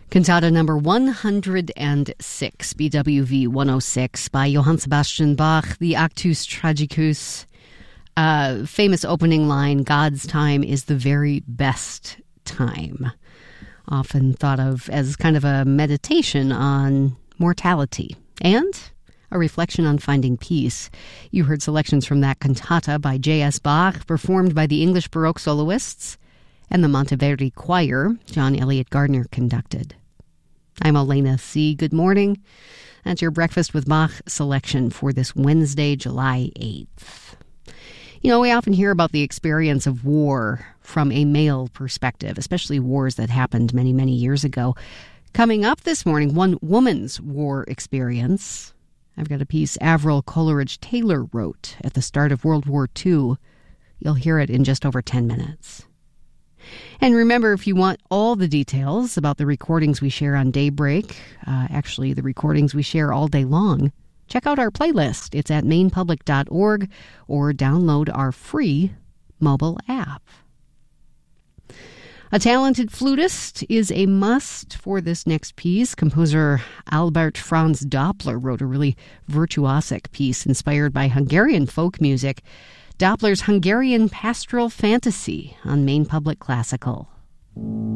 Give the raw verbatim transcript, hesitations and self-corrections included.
Cantata number one hundred six, B W V one oh six, by Johann Sebastian Bach, the Actus Tragicus. Uh, famous opening line, God's time is the very best time. Often thought of as kind of a meditation on mortality and a reflection on finding peace. You heard selections from that cantata by J S Bach, performed by the English Baroque soloists, and the Monteverdi Choir, John Elliott Gardner conducted. I'm Elena C. Good morning. That's your Breakfast with Bach selection for this Wednesday, July eighth. You know, we often hear about the experience of war from a male perspective, especially wars that happened many, many years ago. Coming up this morning, one woman's war experience. I've got a piece Avril Coleridge-Taylor wrote at the start of World War Two. You'll hear it in just over ten minutes. And remember, if you want all the details about the recordings we share on Daybreak, uh, actually the recordings we share all day long, check out our playlist. It's at maine public dot org or download our free mobile app. A talented flutist is a must for this next piece. Composer Albert Franz Doppler wrote a really virtuosic piece inspired by Hungarian folk music. Doppler's Hungarian Pastoral Fantasy on Maine Public Classical.